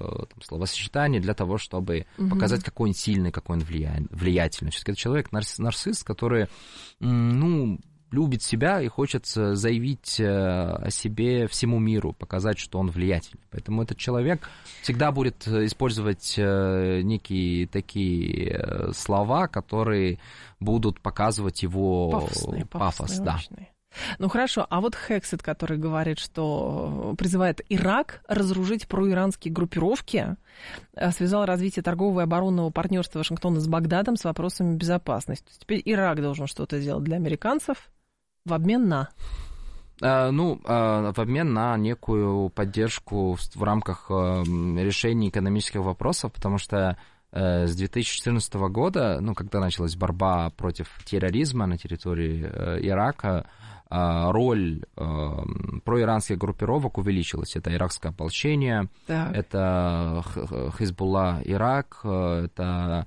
словосочетание для того, чтобы показать, какой он сильный, какой он влиятельный. Все-таки это человек нарцисс, который, любит себя и хочет заявить о себе всему миру, показать, что он влиятельный. Поэтому этот человек всегда будет использовать некие такие слова, которые будут показывать его пафос. Да. Ну хорошо, а вот Хексет, который говорит, что призывает Ирак разоружить проиранские группировки, связал развитие торгового и оборонного партнерства Вашингтона с Багдадом с вопросами безопасности. То есть теперь Ирак должен что-то сделать для американцев в обмен на... в обмен на некую поддержку в рамках решения экономических вопросов, потому что с 2014 года, когда началась борьба против терроризма на территории Ирака, роль проиранских группировок увеличилась. Это иракское ополчение, это Хизбулла Ирак, это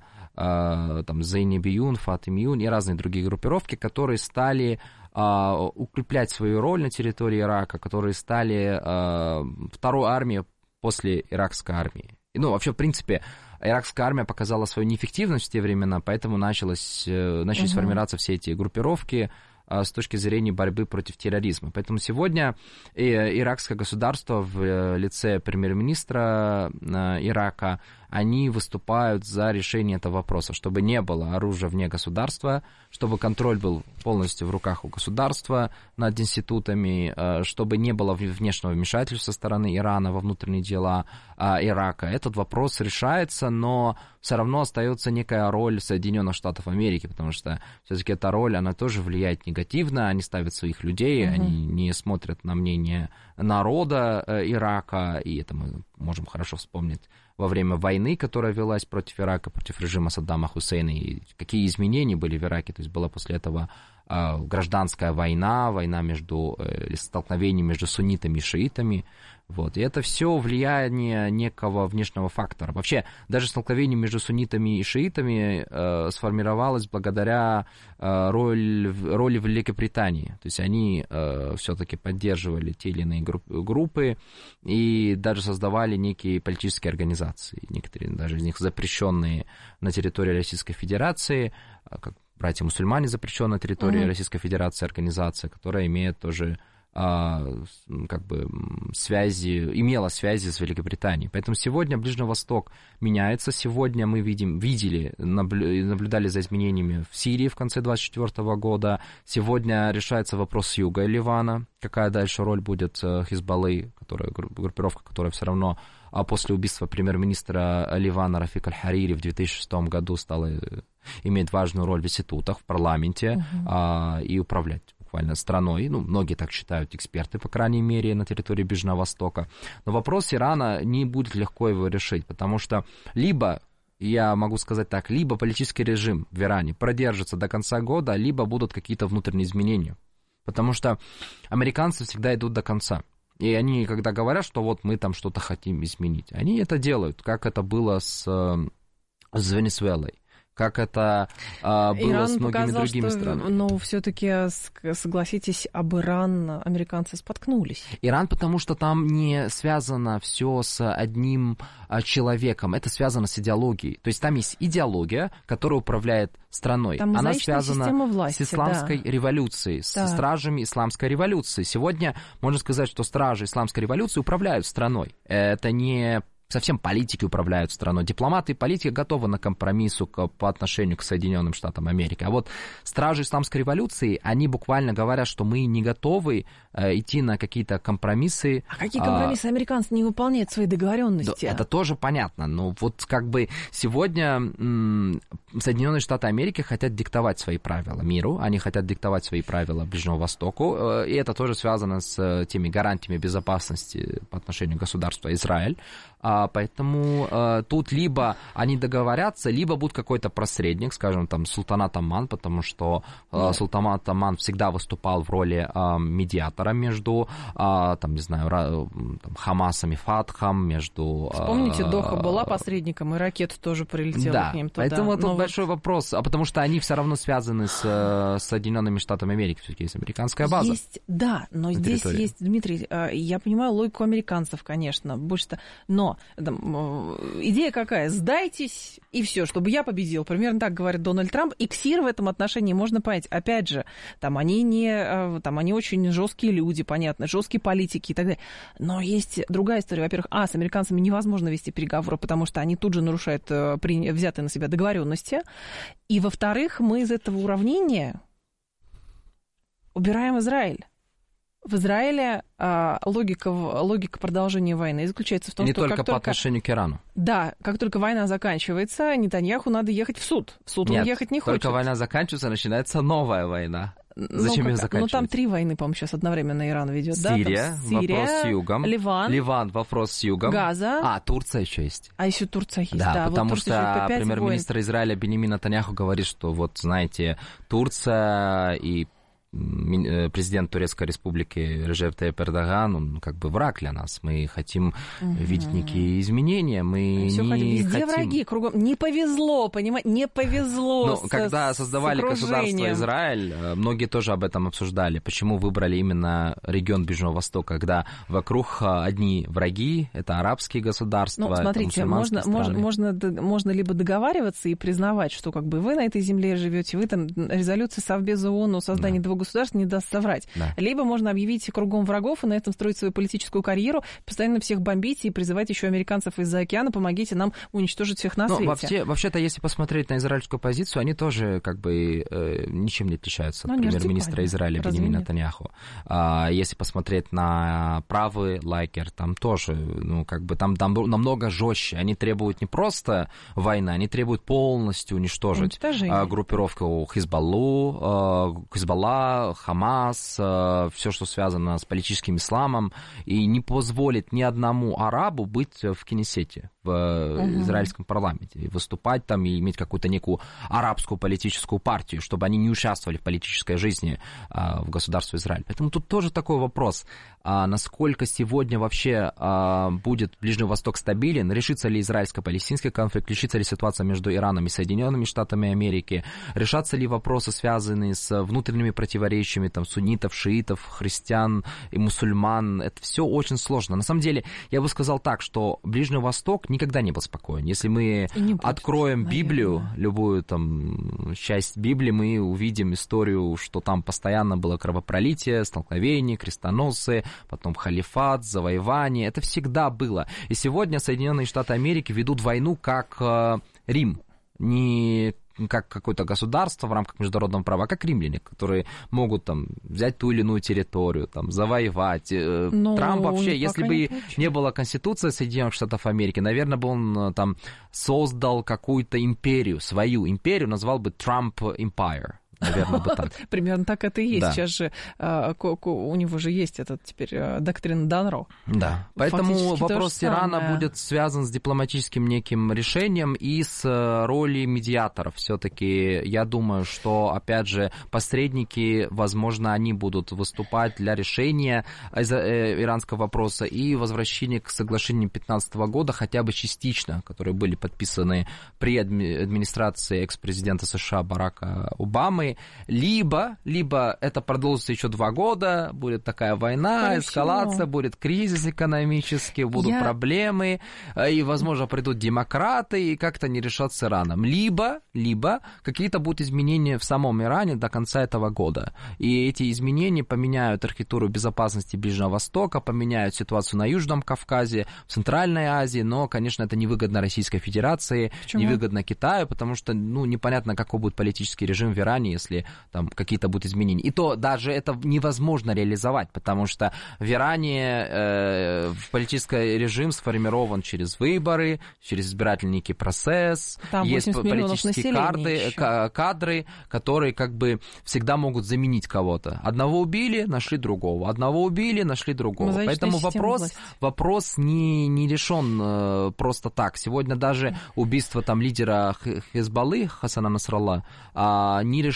Зейнибиюн, Фатимиюн и разные другие группировки, которые стали укреплять свою роль на территории Ирака, которые стали второй армией после иракской армии. Вообще, в принципе, иракская армия показала свою неэффективность в те времена, поэтому начались формироваться все эти группировки с точки зрения борьбы против терроризма. Поэтому сегодня иракское государство в лице премьер-министра Ирака, они выступают за решение этого вопроса, чтобы не было оружия вне государства, чтобы контроль был полностью в руках у государства над институтами, чтобы не было внешнего вмешательства со стороны Ирана во внутренние дела Ирака. Этот вопрос решается, но все равно остается некая роль Соединенных Штатов Америки, потому что все-таки эта роль, она тоже влияет негативно, они ставят своих людей, они не смотрят на мнение народа Ирака, и это мы можем хорошо вспомнить во время войны, которая велась против Ирака, против режима Саддама Хусейна, и какие изменения были в Ираке. То есть была после этого гражданская война между столкновением между суннитами и шиитами. И это все влияние некого внешнего фактора. Вообще, даже столкновение между суннитами и шиитами сформировалось благодаря роли Великобритании. То есть они все-таки поддерживали те или иные группы и даже создавали некие политические организации. Некоторые даже из них запрещенные на территории Российской Федерации, как братья-мусульмане, запрещенная на территории Российской Федерации организация, которая имеет тоже имела связи с Великобританией. Поэтому сегодня Ближний Восток меняется. Сегодня мы наблюдали за изменениями в Сирии в конце 2024 года. Сегодня решается вопрос с юга Ливана. Какая дальше роль будет Хизбаллы, группировка, которая все равно после убийства премьер-министра Ливана Рафика аль-Харири в 2006 году стала иметь важную роль в институтах, в парламенте и управлять буквально страной. Многие так считают, эксперты, по крайней мере, на территории Ближнего Востока. Но вопрос Ирана не будет легко его решить, потому что либо, я могу сказать так, либо политический режим в Иране продержится до конца года, либо будут какие-то внутренние изменения. Потому что американцы всегда идут до конца. И они, когда говорят, что мы там что-то хотим изменить, они это делают, как это было с Венесуэлой, как это было Иран с многими показал, другими странами. Но все-таки, согласитесь, об Иран американцы споткнулись. Иран, потому что там не связано все с одним человеком, это связано с идеологией. То есть там есть идеология, которая управляет страной. Там она связана власти, с исламской революцией, с стражами исламской революции. Сегодня можно сказать, что стражи исламской революции управляют страной. Это не совсем политики управляют страной. Дипломаты и политики готовы на компромиссу по отношению к Соединенным Штатам Америки. А вот стражи исламской революции, они буквально говорят, что мы не готовы идти на какие-то компромиссы. А какие компромиссы? Американцы не выполняют свои договоренности. Это тоже понятно. Но сегодня Соединенные Штаты Америки хотят диктовать свои правила миру, они хотят диктовать свои правила Ближнему Востоку, и это тоже связано с теми гарантиями безопасности по отношению к государству Израиль. Поэтому тут либо они договорятся, либо будет какой-то посредник, скажем, там, Султанат Оман, потому что Султанат Оман всегда выступал в роли медиатора между, Хамасом и Фатхом, между... Вспомните, Доха была посредником, и ракета тоже прилетела к ним туда. Поэтому тут большой вопрос, потому что они все равно связаны с Соединенными Штатами Америки, все-таки есть американская база. Есть, да, но здесь есть, Дмитрий, я понимаю логику американцев, конечно, больше-то, но идея какая? Сдайтесь, и все, чтобы я победил. Примерно так говорит Дональд Трамп, и КСИР в этом отношении можно понять. Опять же, они очень жесткие люди, понятно, жесткие политики и так далее. Но есть другая история. Во-первых, с американцами невозможно вести переговоры, потому что они тут же нарушают взятые на себя договоренности. И, во-вторых, мы из этого уравнения убираем Израиль. В Израиле логика продолжения войны заключается в том, не что... Не только по отношению к Ирану. Да, как только война заканчивается, Нетаньяху надо ехать в суд. В суд он ехать не хочет. Только война заканчивается, начинается новая война. Зачем ее заканчивать? Там 3 войны, по-моему, сейчас одновременно Иран ведет. Сирия, вопрос с югом. Ливан, вопрос с югом. Газа. Турция еще есть. Еще Турция есть, да. Потому вот что премьер-министр Израиля Беньямин Нетаньяху говорит, что вот, знаете, Турция и президент Турецкой республики Реджеп Тайип Эрдоган, он как бы враг для нас. Мы хотим видеть некие изменения. Мы все не везде хотим... враги кругом. Не повезло, понимаете? Не повезло. Но когда создавали государство Израиль, многие тоже об этом обсуждали. Почему выбрали именно регион Ближнего Востока, когда вокруг одни враги, это арабские государства, ну, смотрите, можно либо договариваться и признавать, что как бы вы на этой земле живете, вы там резолюция Совбеза ООН о создании двух государств не даст соврать. Да. Либо можно объявить кругом врагов и на этом строить свою политическую карьеру, постоянно всех бомбить и призывать еще американцев из-за океана, помогите нам уничтожить всех на свете. Вообще-то, если посмотреть на израильскую позицию, они тоже как бы ничем не отличаются от премьер-министра Израиля Беньямина Нетаньяху. Если посмотреть на правый лагерь, там тоже, там намного жестче. Они требуют не просто войны, они требуют полностью уничтожить группировку Хизбалла, Хамас, все, что связано с политическим исламом, и не позволит ни одному арабу быть в Кнессете, в израильском парламенте, и выступать там, и иметь какую-то некую арабскую политическую партию, чтобы они не участвовали в политической жизни в государстве Израиль. Поэтому тут тоже такой вопрос, насколько сегодня вообще будет Ближний Восток стабилен, решится ли израильско-палестинский конфликт, решится ли ситуация между Ираном и Соединенными Штатами Америки, решатся ли вопросы, связанные с внутренними противоречиями там, суннитов, шиитов, христиан и мусульман. Это все очень сложно. На самом деле, я бы сказал так, что Ближний Восток никогда не был спокоен. Если мы откроем Библию, любую там часть Библии, мы увидим историю, что там постоянно было кровопролитие, столкновения, крестоносцы, потом халифат, завоевание. Это всегда было. И сегодня Соединенные Штаты Америки ведут войну как Рим. Не как какое-то государство в рамках международного права, а как римляне, которые могут там взять ту или иную территорию, там, завоевать. Трамп вообще, если бы не было Конституции Соединенных Штатов Америки, наверное, бы он там создал какую-то империю, свою империю, назвал бы Trump Empire. Наверное, бы так. Примерно так это и есть. Да. Сейчас же у него же есть этот теперь доктрина Данро. Да. Поэтому вопрос Ирана будет связан с дипломатическим неким решением и с ролью медиаторов. Все-таки я думаю, что, опять же, посредники, возможно, они будут выступать для решения иранского вопроса и возвращения к соглашениям 2015 года хотя бы частично, которые были подписаны при администрации экс-президента США Барака Обамы. Либо это продолжится еще 2 года, будет такая война, эскалация, будет кризис экономический, будут проблемы, и, возможно, придут демократы, и как-то не решат с Ираном. Либо какие-то будут изменения в самом Иране до конца этого года. И эти изменения поменяют архитектуру безопасности Ближнего Востока, поменяют ситуацию на Южном Кавказе, в Центральной Азии, но, конечно, это невыгодно Российской Федерации, невыгодно Китаю, потому что, непонятно, какой будет политический режим в Иране, если там какие-то будут изменения. И то даже это невозможно реализовать, потому что в Иране политический режим сформирован через выборы, через избирательный некий процесс. Там есть политические кадры, которые как бы всегда могут заменить кого-то. Одного убили, нашли другого. Одного убили, нашли другого. Поэтому вопрос не решен просто так. Сегодня даже убийство там лидера Хизбаллы Хасана Насралла не решено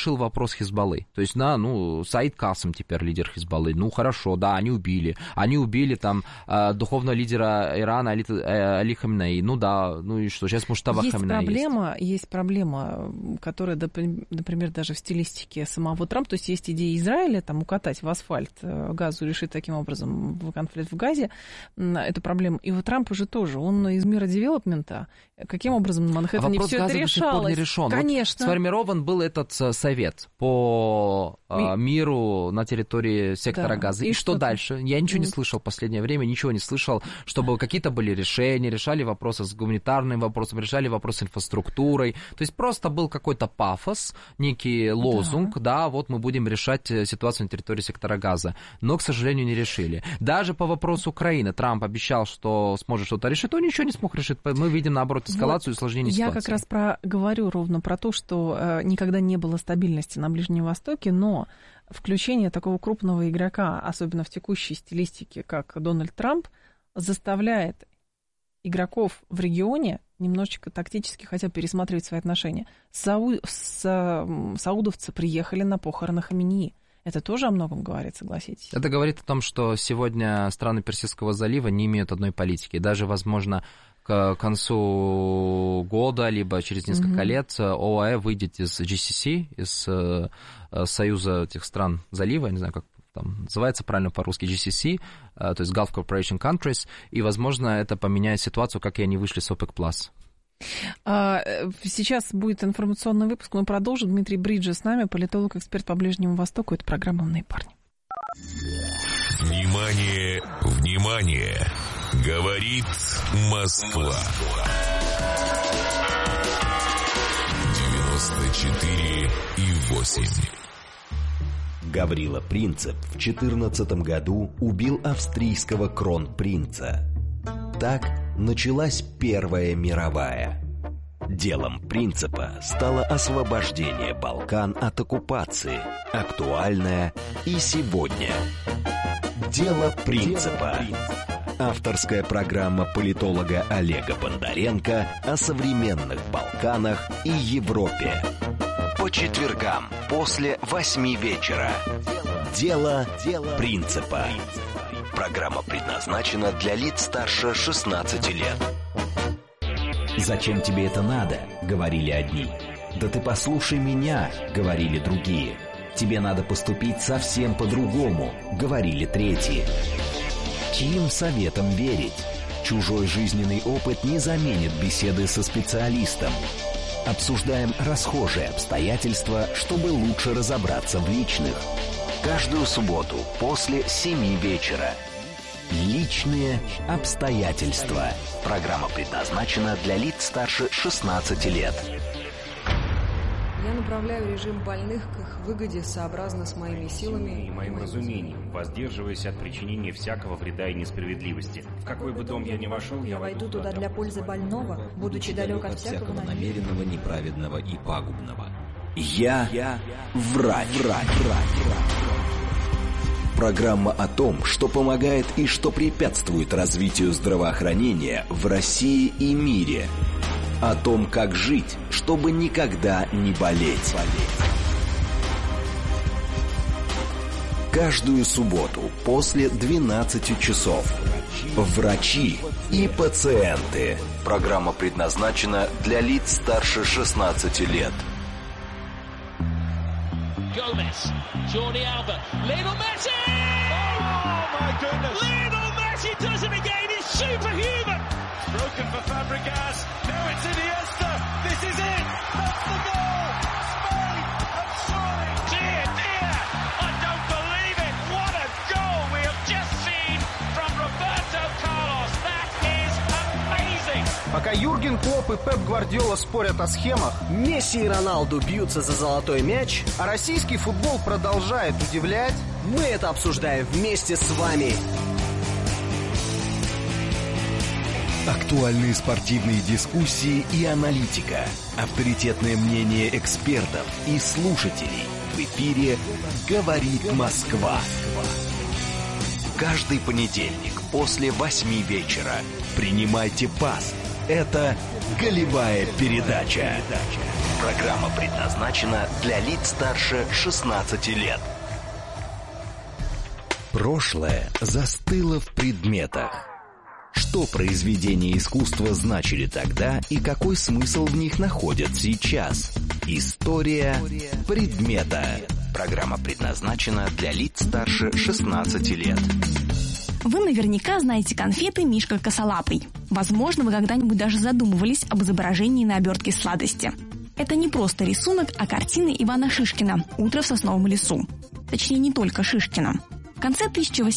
решил вопрос Хизбаллы. То есть, Саид Касым теперь лидер Хизбаллы. Ну, хорошо, да, они убили там духовного лидера Ирана Али Хаминеи. Ну да, ну и что, сейчас Муштаба Хаминеи есть проблема, которая, например, даже в стилистике самого Трампа, то есть есть идея Израиля там укатать в асфальт Газу, решить таким образом конфликт в Газе, эту проблему. И вот Трамп уже тоже, он из мира девелопмента. Каким образом на Манхэттене все это решалось? Не решен. Конечно. Вот сформирован был этот совет по миру на территории сектора Газа. И что дальше? Я ничего не слышал в последнее время, ничего не слышал, чтобы какие-то были решения, решали вопросы с гуманитарным вопросом, решали вопросы с инфраструктурой. То есть просто был какой-то пафос, некий лозунг, вот мы будем решать ситуацию на территории сектора Газа. Но, к сожалению, не решили. Даже по вопросу Украины Трамп обещал, что сможет что-то решить, он ничего не смог решить. Мы видим, наоборот, эскалацию и усложнение ситуации. Я как раз говорю ровно про то, что никогда не было стабильности на Ближнем Востоке, но включение такого крупного игрока, особенно в текущей стилистике, как Дональд Трамп, заставляет игроков в регионе немножечко тактически хотя бы пересматривать свои отношения. Саудовцы приехали на похороны Хаминеи. Это тоже о многом говорит, согласитесь? Это говорит о том, что сегодня страны Персидского залива не имеют одной политики. Даже, возможно, к концу года, либо через несколько лет ОАЭ выйдет из GCC, из Союза этих стран залива, я не знаю, как там называется правильно по-русски, GCC, то есть Gulf Cooperation Countries, и, возможно, это поменяет ситуацию, как и они вышли с ОПЕК+. Сейчас будет информационный выпуск, мы продолжим. Дмитрий Бриджес с нами, политолог, эксперт по Ближнему Востоку. Это программа «Умные парни». Внимание, внимание! Говорит Москва. 94,8. Гаврила Принцип в 2014 году убил австрийского кронпринца. Так началась Первая мировая. Делом Принципа стало освобождение Балкан от оккупации, актуальное и сегодня. Дело Принципа. Авторская программа политолога Олега Бондаренко о современных Балканах и Европе. По четвергам после 8 вечера. Дело Принципа. Программа предназначена для лиц старше 16 лет. «Зачем тебе это надо?» — говорили одни. «Да ты послушай меня», — говорили другие. «Тебе надо поступить совсем по-другому», — говорили третьи. Чьим советам верить? Чужой жизненный опыт не заменит беседы со специалистом. Обсуждаем расхожие обстоятельства, чтобы лучше разобраться в личных. Каждую субботу после 7 вечера. Личные обстоятельства. Программа предназначена для лиц старше 16 лет. Я направляю режим больных к их выгоде сообразно с моими силами и моим разумением, воздерживаясь от причинения всякого вреда и несправедливости. В какой бы дом я ни вошел, я войду туда для пользы больного, будучи далек от всякого намеренного, неправедного и пагубного. Я врач. Программа о том, что помогает и что препятствует развитию здравоохранения в России и мире. О том, как жить, чтобы никогда не болеть. Каждую субботу после 12 часов. Врачи и пациенты. Программа предназначена для лиц старше 16 лет. Gomez, Jordi Alba, Lionel Messi! Oh my goodness! Lionel Messi does it again, he's superhuman! Broken for Fabregas, now it's Iniesta, this is it! That's the goal! Spain have soaring! Dear, I don't believe it! What a goal we have just seen from Roberto Carlos! That is amazing! Пока Юрген Клопп и Пеп Гвардиола спорят о схемах, Месси и Роналду бьются за золотой мяч, а российский футбол продолжает удивлять, мы это обсуждаем вместе с вами. Актуальные спортивные дискуссии и аналитика. Авторитетное мнение экспертов и слушателей. В эфире «Говорит Москва». Каждый понедельник после 8 вечера. Принимайте пас. Это голевая передача. Программа предназначена для лиц старше 16 лет. Прошлое застыло в предметах. Что произведения искусства значили тогда и какой смысл в них находят сейчас? История предмета. Программа предназначена для лиц старше 16 лет. Вы наверняка знаете конфеты «Мишка косолапый». Возможно, вы когда-нибудь даже задумывались об изображении на обертке сладости. Это не просто рисунок, а картины Ивана Шишкина «Утро в сосновом лесу». Точнее, не только Шишкина. В конце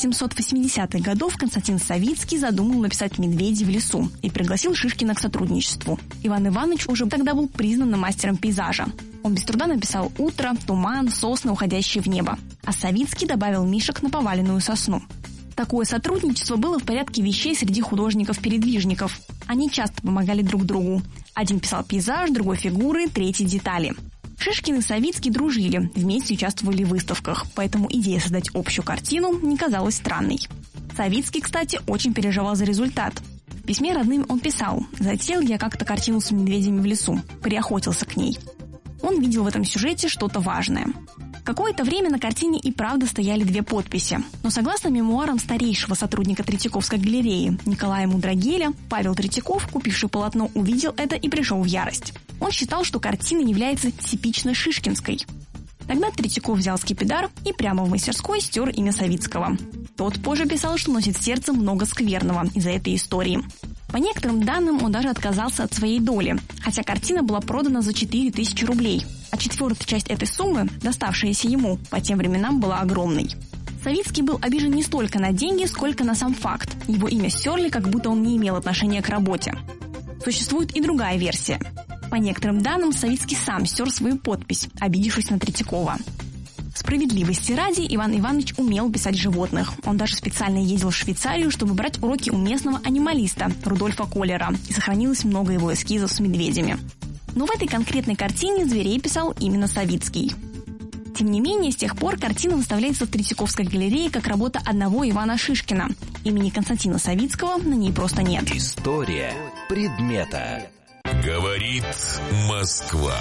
1880-х годов Константин Савицкий задумал написать «Медведи в лесу» и пригласил Шишкина к сотрудничеству. Иван Иванович уже тогда был признанным мастером пейзажа. Он без труда написал «Утро», «Туман», «Сосны, уходящие в небо». А Савицкий добавил мишек на поваленную сосну. Такое сотрудничество было в порядке вещей среди художников-передвижников. Они часто помогали друг другу. Один писал пейзаж, другой фигуры, третий детали. Шишкин и Савицкий дружили, вместе участвовали в выставках, поэтому идея создать общую картину не казалась странной. Савицкий, кстати, очень переживал за результат. В письме родным он писал: «Затеял я как-то картину с медведями в лесу, приохотился к ней». Он видел в этом сюжете что-то важное. Какое-то время на картине и правда стояли две подписи. Но согласно мемуарам старейшего сотрудника Третьяковской галереи Николая Мудрагеля, Павел Третьяков, купивший полотно, увидел это и пришел в ярость. Он считал, что картина является типично шишкинской. Тогда Третьяков взял скипидар и прямо в мастерской стер имя Савицкого. Тот позже писал, что носит в сердце много скверного из-за этой истории. По некоторым данным, он даже отказался от своей доли, хотя картина была продана за 4000 рублей, а четвертая часть этой суммы, доставшаяся ему, по тем временам была огромной. Савицкий был обижен не столько на деньги, сколько на сам факт. Его имя стерли, как будто он не имел отношения к работе. Существует и другая версия. По некоторым данным, Савицкий сам стер свою подпись, обидевшись на Третьякова. Справедливости ради, Иван Иванович умел писать животных. Он даже специально ездил в Швейцарию, чтобы брать уроки у местного анималиста Рудольфа Коллера, и сохранилось много его эскизов с медведями. Но в этой конкретной картине зверей писал именно Савицкий. Тем не менее, с тех пор картина выставляется в Третьяковской галерее как работа одного Ивана Шишкина. Имени Константина Савицкого на ней просто нет. История предмета. Говорит Москва.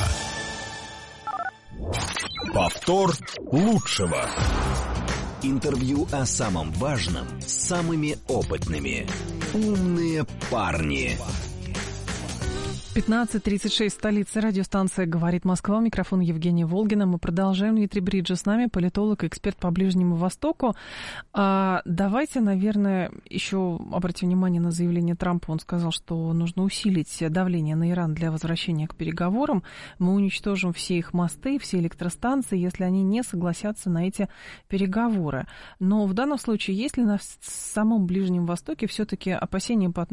Повтор лучшего. Интервью о самом важном с самыми опытными. Умные парни. 15:36, столица, радиостанция «Говорит Москва», микрофон Евгения Волгина. Мы продолжаем. Дмитрий Бриджа с нами, политолог и эксперт по Ближнему Востоку. Давайте, наверное, еще обратим внимание на заявление Трампа. Он сказал, что нужно усилить давление на Иран для возвращения к переговорам. Мы уничтожим все их мосты, все электростанции, если они не согласятся на эти переговоры. Но в данном случае, есть ли на самом Ближнем Востоке все-таки опасения в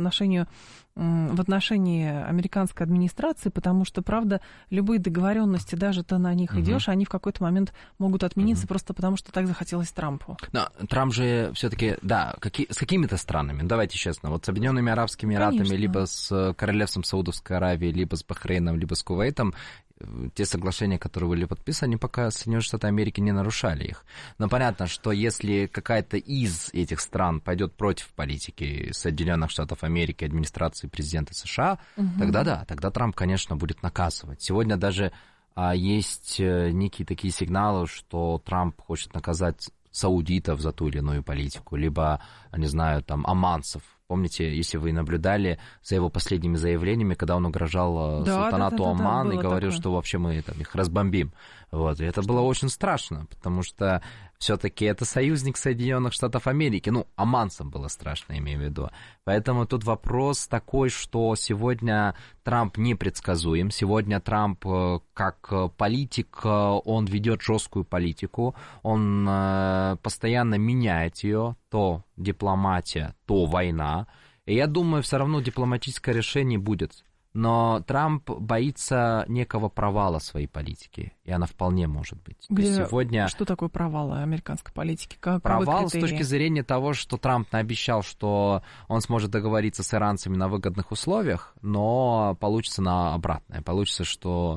отношении американской администрации, потому что, правда, любые договоренности, даже ты на них идешь, они в какой-то момент могут отмениться просто потому, что так захотелось Трампу. Но Трамп же все-таки, да, с какими-то странами, давайте честно, вот с Объединенными Арабскими Эмиратами, конечно, либо с Королевством Саудовской Аравии, либо с Бахрейном, либо с Кувейтом, те соглашения, которые были подписаны, пока Соединенные Штаты Америки не нарушали их. Но понятно, что если какая-то из этих стран пойдет против политики Соединенных Штатов Америки, администрации президента США, тогда да, тогда Трамп, конечно, будет наказывать. Сегодня даже есть некие такие сигналы, что Трамп хочет наказать саудитов за ту или иную политику, либо, не знаю, там, оманцев. Помните, если вы наблюдали за его последними заявлениями, когда он угрожал султанату Оман и говорил, что вообще мы там их разбомбим. Вот. И это было очень страшно, потому что все-таки это союзник Соединенных Штатов Америки. Ну, оманцам было страшно, имею в виду. Поэтому тут вопрос такой, что сегодня Трамп непредсказуем. Сегодня Трамп, как политик, он ведет жесткую политику. Он постоянно меняет ее. То дипломатия, то война. И я думаю, все равно дипломатическое решение будет. Но Трамп боится некого провала своей политики, и она вполне может быть. Сегодня... Что такое провал американской политики? Провал с точки зрения того, что Трамп наобещал, что он сможет договориться с иранцами на выгодных условиях, но получится на обратное. Получится, что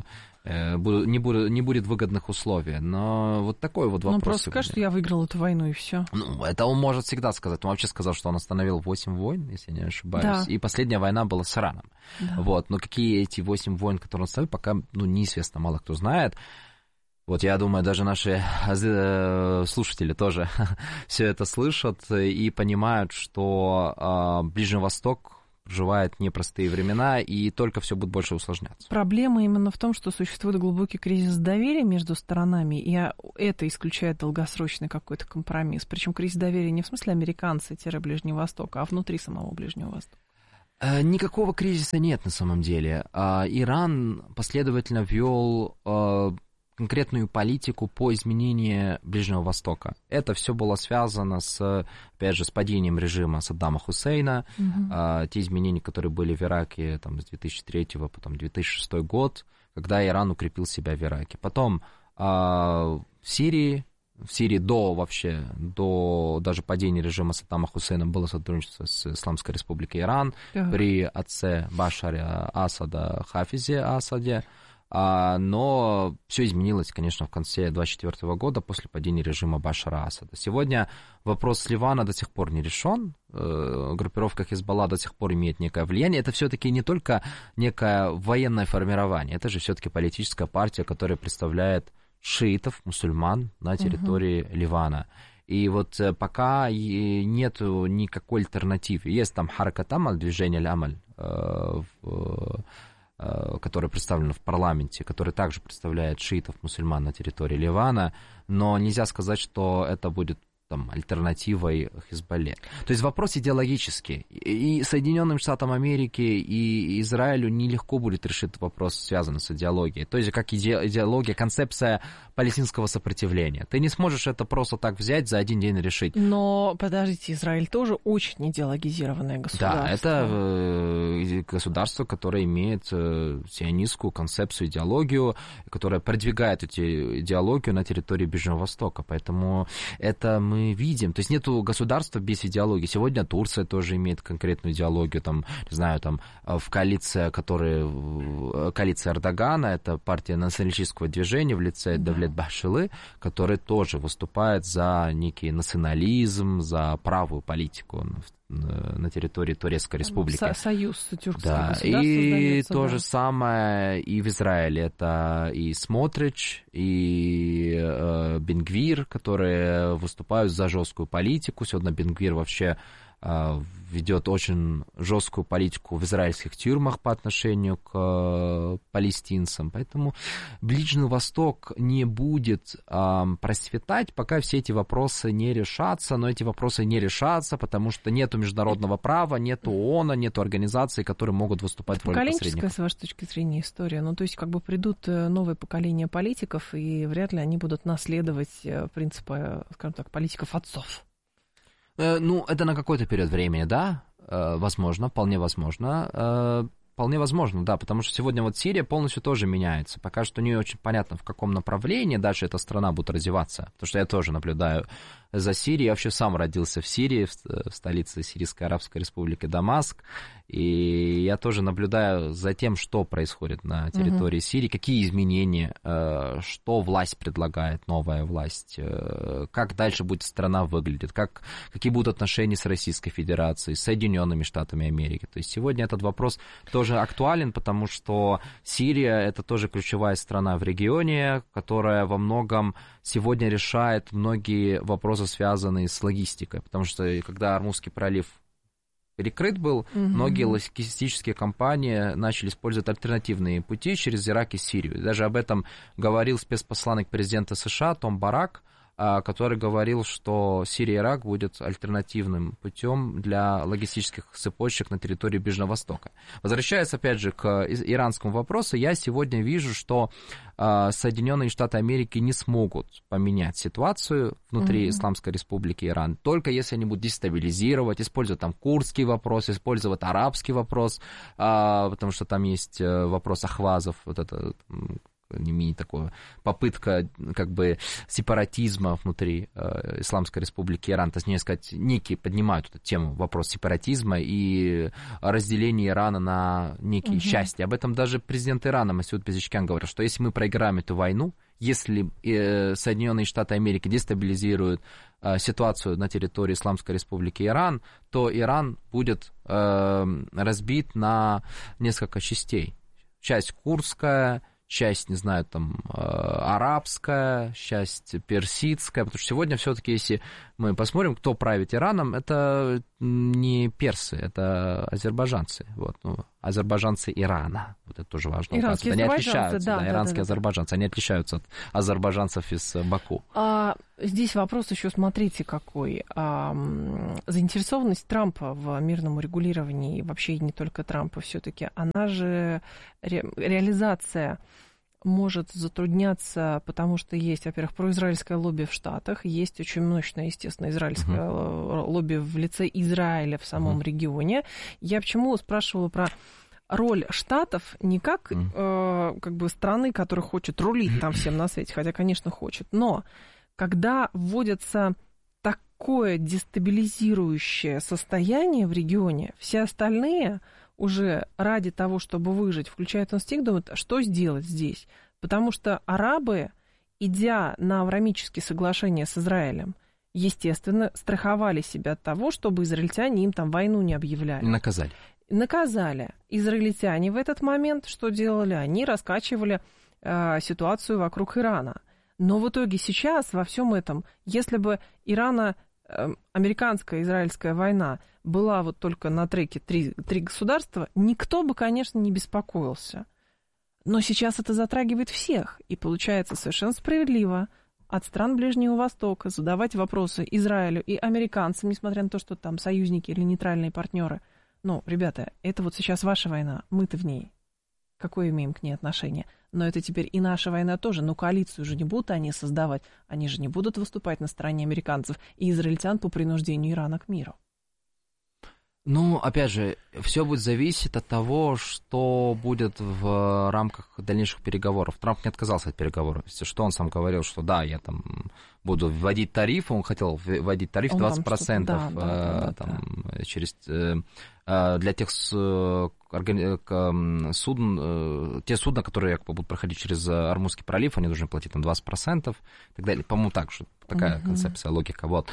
не будет выгодных условий. Но вот такой вот вопрос. Ну, просто скажет, что я выиграл эту войну, и все. Ну, это он может всегда сказать. Он вообще сказал, что он остановил 8 войн, если я не ошибаюсь. Да. И последняя война была с Ираном. Да. Вот. Но какие эти 8 войн, которые он остановил, пока неизвестно, мало кто знает. Вот я думаю, даже наши слушатели тоже все это слышат и понимают, что Ближний Восток проживает непростые времена, и только все будет больше усложняться. Проблема именно в том, что существует глубокий кризис доверия между сторонами, и это исключает долгосрочный какой-то компромисс. Причем кризис доверия не в смысле американцы-Ближний Восток, а внутри самого Ближнего Востока. Никакого кризиса нет на самом деле. Иран последовательно вел конкретную политику по изменению Ближнего Востока. Это все было связано опять же, с падением режима Саддама Хусейна. Те изменения, которые были в Ираке с 2003 по 2006 год, когда Иран укрепил себя в Ираке. Потом в Сирии до даже падения режима Саддама Хусейна было сотрудничество с Исламской Республикой Иран при отце Башаре Асада, Хафизе Асаде. Но все изменилось, конечно, в конце 2024 года после падения режима Башара Асада. Сегодня вопрос с Ливана до сих пор не решен. Группировка Хизбалла до сих пор имеет некое влияние. Это все-таки не только некое военное формирование, это же все-таки политическая партия, которая представляет шиитов, мусульман на территории Ливана. И вот пока нету никакой альтернативы. Есть там Харакат Амаль, движение Аль-Амаль, который представлен в парламенте, который также представляет шиитов, мусульман на территории Ливана, но нельзя сказать, что это будет альтернативой Хизбалле. То есть вопрос идеологический. И Соединенным Штатам Америки, и Израилю нелегко будет решить вопрос, связанный с идеологией. То есть как идеология, концепция палестинского сопротивления. Ты не сможешь это просто так взять, за один день решить. Но, подождите, Израиль тоже очень идеологизированное государство. Да, это государство, которое имеет сионистскую концепцию, идеологию, которая продвигает эту идеологию на территории Ближнего Востока. Поэтому это мы видим. То есть нету государства без идеологии. Сегодня Турция тоже имеет конкретную идеологию. В коалиции, коалиция Эрдогана, это партия националистического движения в лице Давлет Бахшилы, который тоже выступает за некий национализм, за правую политику на территории Турецкой Республики. Союз тюркских государств. И то же самое и в Израиле. Это и Смотрич, и Бен-Гвир, которые выступают за жесткую политику. Сегодня Бен-Гвир вообще ведет очень жесткую политику в израильских тюрьмах по отношению к палестинцам. Поэтому Ближний Восток не будет процветать, пока все эти вопросы не решатся. Но эти вопросы не решатся, потому что нету международного права, нету ООН, нету организаций, которые могут выступать в роли посредников. Поколенческая, с вашей точки зрения, история. То есть придут новые поколения политиков, и вряд ли они будут наследовать принципы, скажем так, политиков отцов. Это на какой-то период времени, да, возможно, вполне возможно. Вполне возможно, да, потому что сегодня Сирия полностью тоже меняется. Пока что не очень понятно, в каком направлении дальше эта страна будет развиваться. Потому что я тоже наблюдаю за Сирией. Я вообще сам родился в Сирии, в столице Сирийской Арабской Республики Дамаск. И я тоже наблюдаю за тем, что происходит на территории Сирии, какие изменения, что власть предлагает, новая власть, как дальше будет страна выглядеть, какие будут отношения с Российской Федерацией, с Соединенными Штатами Америки. То есть сегодня этот вопрос тоже актуален, потому что Сирия — это тоже ключевая страна в регионе, которая во многом сегодня решает многие вопросы, связанные с логистикой, потому что когда Ормузский пролив перекрыт был, многие логистические компании начали использовать альтернативные пути через Ирак и Сирию. Даже об этом говорил спецпосланник президента США Том Барак, который говорил, что Сирия и Ирак будет альтернативным путем для логистических цепочек на территории Ближнего Востока. Возвращаясь, опять же, к иранскому вопросу, я сегодня вижу, что Соединенные Штаты Америки не смогут поменять ситуацию внутри Исламской Республики Иран, только если они будут дестабилизировать, использовать курдский вопрос, использовать арабский вопрос, потому что там есть вопрос ахвазов, мини такое, попытка как бы сепаратизма внутри Исламской Республики Иран, то есть, не сказать, некие поднимают эту тему, вопрос сепаратизма и разделения Ирана на некие части. Об этом даже президент Ирана Масуд Пезешкиан говорил, что если мы проиграем эту войну, если Соединенные Штаты Америки дестабилизируют ситуацию на территории Исламской Республики Иран, то Иран будет разбит на несколько частей. Часть курдская, часть, не знаю, там, арабская, часть персидская, потому что сегодня все-таки, если мы посмотрим, кто правит Ираном, это не персы, это азербайджанцы, вот, ну, азербайджанцы Ирана, вот это тоже важно указывать. Они отличаются, иранские азербайджанцы, они отличаются от азербайджанцев из Баку. Здесь вопрос еще, смотрите, какой. Заинтересованность Трампа в мирном урегулировании, вообще не только Трампа все-таки, она же, реализация может затрудняться, потому что есть, во-первых, произраильское лобби в Штатах, есть очень мощное, естественно, израильское лобби в лице Израиля в самом регионе. Я почему спрашивала про роль Штатов не как, как бы страны, которая хочет рулить там всем на свете, хотя, конечно, хочет, но когда вводится такое дестабилизирующее состояние в регионе, все остальные уже ради того, чтобы выжить, включая инстинкт, думают, что сделать здесь. Потому что арабы, идя на аврамические соглашения с Израилем, естественно, страховали себя от того, чтобы израильтяне им там войну не объявляли. Наказали. Наказали. Израильтяне в этот момент что делали? Они раскачивали ситуацию вокруг Ирана. Но в итоге сейчас во всем этом, если бы американская израильская война была вот только на треке три государства, никто бы, конечно, не беспокоился. Но сейчас это затрагивает всех. И получается совершенно справедливо от стран Ближнего Востока задавать вопросы Израилю и американцам, несмотря на то, что там союзники или нейтральные партнеры. Ну, ребята, это вот сейчас ваша война, мы-то в ней. Какое имеем к ней отношение? Но это теперь и наша война тоже. Но коалицию же не будут они создавать. Они же не будут выступать на стороне американцев и израильтян по принуждению Ирана к миру. Ну, опять же, все будет зависеть от того, что будет в рамках дальнейших переговоров. Трамп не отказался от переговоров. Что он сам говорил, что да, я там буду вводить тариф, он хотел вводить тариф 20% через для тех судн, те судна, которые якобы будут проходить через Ормузский пролив, они должны платить там 20% и так далее. По-моему, так что такая концепция, логика. Вот.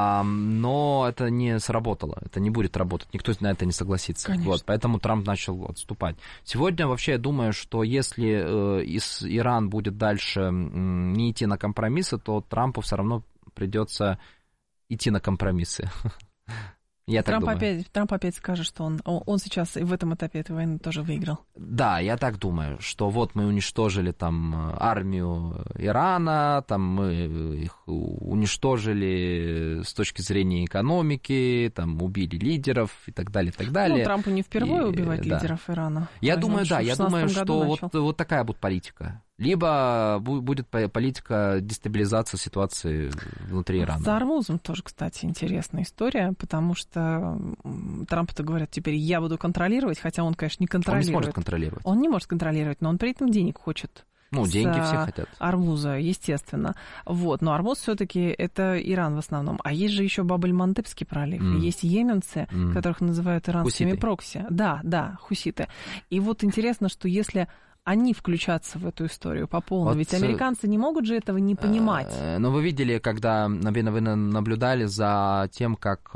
Но это не сработало, это не будет работать, никто на это не согласится. Вот, поэтому Трамп начал отступать. Сегодня вообще я думаю, что если Иран будет дальше не идти на компромиссы, то Трампу все равно придется идти на компромиссы. Трамп опять скажет, что он сейчас и в этом этапе этой войны тоже выиграл. Да, я так думаю, что вот мы уничтожили там армию Ирана, там мы их уничтожили с точки зрения экономики, там убили лидеров и так далее, и так далее. Ну, Трампу не впервые убивать лидеров Ирана. Я думаю, что вот такая будет политика. Либо будет политика дестабилизации ситуации внутри Ирана. С Ормузом тоже, кстати, интересная история, потому что Трампу-то говорят, теперь я буду контролировать, хотя он, конечно, не контролирует. Он не сможет контролировать. Он не может контролировать, но он при этом денег хочет. Ну, деньги все хотят. Ормуза, естественно. Вот. Но Ормуз все-таки это Иран в основном. А есть же еще Баб-эль-Мандебский пролив. Есть йеменцы, которых называют иранскими прокси. Да, хуситы. И вот интересно, что если они включатся в эту историю по полной. Вот, ведь американцы не могут же этого не понимать. Но вы видели, когда вы наблюдали за тем, как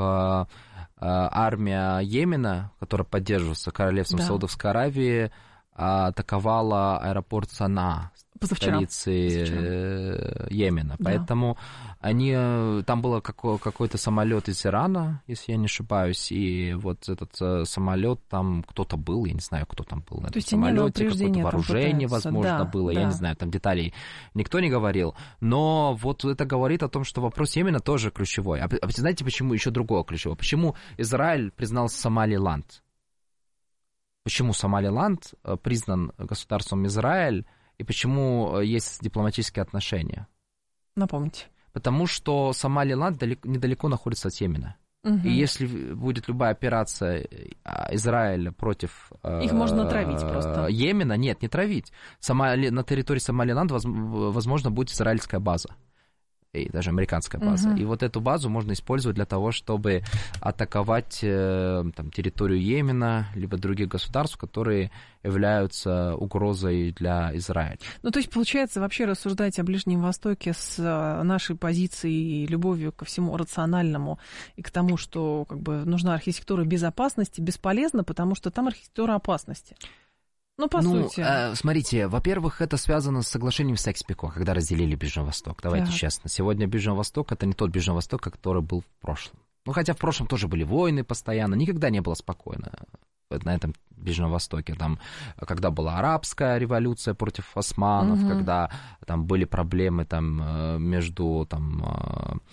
армия Йемена, которая поддерживается королевством Саудовской Аравии, атаковала аэропорт Санаа, столицы Йемена. Да. Поэтому там был какой-то самолет из Ирана, если я не ошибаюсь, и вот этот самолет, там кто-то был, я не знаю, кто там был на этом самолете, какое-то вооружение, возможно, было, я не знаю, там деталей никто не говорил. Но вот это говорит о том, что вопрос Йемена тоже ключевой. А знаете, почему еще другое ключевое? Почему Израиль признал Сомалиланд? Почему Сомалиланд признан государством Израиль, и почему есть дипломатические отношения? Напомните. Потому что Сомалиланд недалеко находится от Йемена. Угу. И если будет любая операция Израиля против их можно травить просто. Йемена, нет, не травить. На территории Сомалиленда, возможно, будет израильская база. И даже американская база. И вот эту базу можно использовать для того, чтобы атаковать там, территорию Йемена, либо других государств, которые являются угрозой для Израиля. Ну, то есть, получается, вообще рассуждать о Ближнем Востоке с нашей позицией и любовью ко всему рациональному и к тому, что как бы нужна архитектура безопасности, бесполезно, потому что там архитектура опасности. Ну, по сути. Смотрите, во-первых, это связано с соглашением Сайкс-Пико, когда разделили Ближний Восток. Давайте честно. Сегодня Ближний Восток — это не тот Ближний Восток, который был в прошлом. Ну, хотя в прошлом тоже были войны постоянно, никогда не было спокойно на этом Ближнем Востоке. Там, когда была арабская революция против османов, когда там были проблемы там, между там,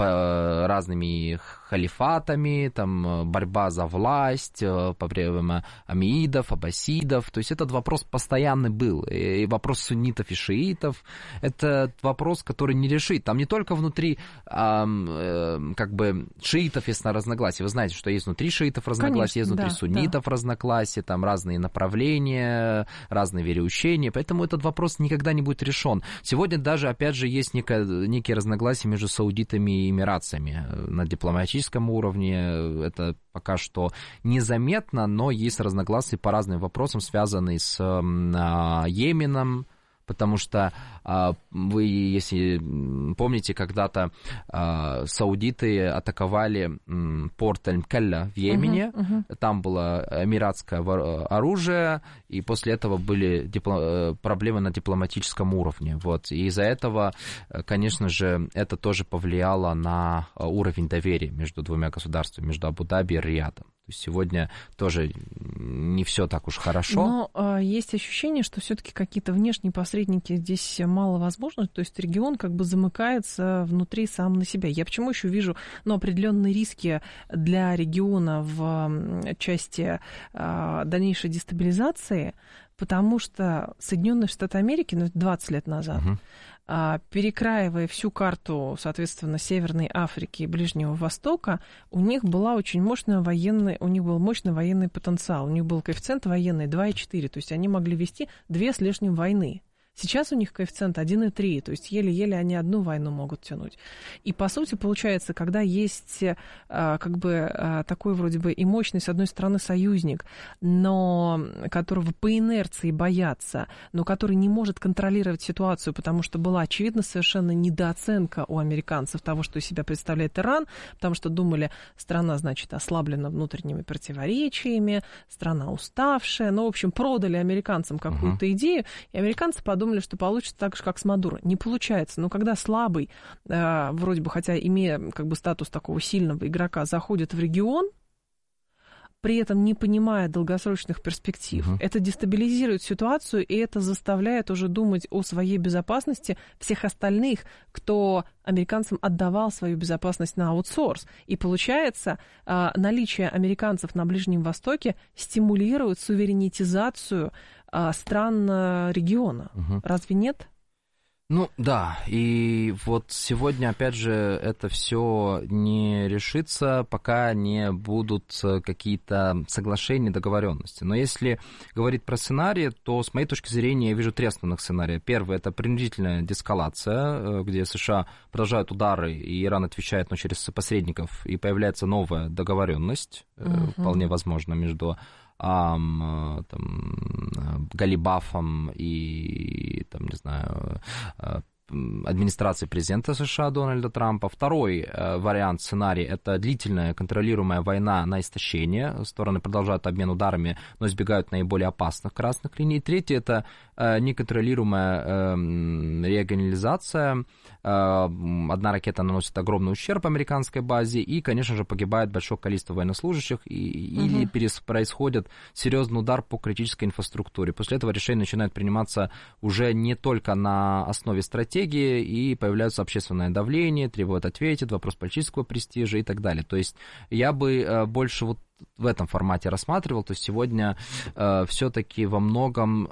разными халифатами, там, борьба за власть по время амиидов, аббасидов. То есть этот вопрос постоянный был. И вопрос суннитов и шиитов — это вопрос, который не решит. Там не только внутри как бы шиитов есть разногласия. Вы знаете, что есть внутри шиитов разногласия, есть внутри суннитов разногласия, там разные направления, разные вероучения. Поэтому этот вопрос никогда не будет решен. Сегодня даже, опять же, есть некие разногласия между саудитами и эмиратцами на дипломатическом уровне. Это пока что незаметно, но есть разногласия по разным вопросам, связанные с Йеменом, потому что вы, если помните, когда-то саудиты атаковали порт Аль-Мкалля в Йемене, там было эмиратское оружие, и после этого были проблемы на дипломатическом уровне. Вот. И из-за этого, конечно же, это тоже повлияло на уровень доверия между двумя государствами, между Абу-Даби и Риядом. То есть сегодня тоже не все так уж хорошо. Но есть ощущение, что все-таки какие-то внешние посредники здесь мало возможно. То есть регион как бы замыкается внутри сам на себя. Я почему еще вижу определенные риски для региона в части дальнейшей дестабилизации, потому что Соединенные Штаты Америки 20 лет назад, перекраивая всю карту, соответственно, Северной Африки и Ближнего Востока, у них был мощный военный потенциал. У них был коэффициент военный 2,4, то есть они могли вести 2 с лишним войны. Сейчас у них коэффициент 1,3, то есть еле-еле они одну войну могут тянуть. И, по сути, получается, когда есть как бы такой вроде бы и мощный, с одной стороны, союзник, но которого по инерции боятся, но который не может контролировать ситуацию, потому что была, очевидно, совершенно недооценка у американцев того, что из себя представляет Иран, потому что думали, страна, значит, ослаблена внутренними противоречиями, страна уставшая, в общем, продали американцам какую-то идею, и американцы подумали, что получится так же, как с Мадуро. Не получается. Но когда слабый, вроде бы, хотя имея как бы статус такого сильного игрока, заходит в регион, при этом не понимая долгосрочных перспектив, это дестабилизирует ситуацию, и это заставляет уже думать о своей безопасности всех остальных, кто американцам отдавал свою безопасность на аутсорс. И получается, наличие американцев на Ближнем Востоке стимулирует суверенитизацию стран региона. Разве нет? Ну да, и вот сегодня, опять же, это все не решится, пока не будут какие-то соглашения, договоренности. Но если говорить про сценарии, то, с моей точки зрения, я вижу 3 основных сценария. Первый — это принудительная деэскалация, где США продолжают удары, и Иран отвечает, но через посредников, и появляется новая договоренность, вполне возможно, между Галибафом и, не знаю, администрации президента США Дональда Трампа. Второй вариант, сценарий, это длительная контролируемая война на истощение. Стороны продолжают обмен ударами, но избегают наиболее опасных красных линий. Третий — это неконтролируемая регионализация. Одна ракета наносит огромный ущерб американской базе, и, конечно же, погибает большое количество военнослужащих, или происходит серьезный удар по критической инфраструктуре. После этого решения начинают приниматься уже не только на основе стратегии, и появляется общественное давление, требует ответить, вопрос политического престижа и так далее. То есть я бы больше в этом формате рассматривал. То есть сегодня все-таки во многом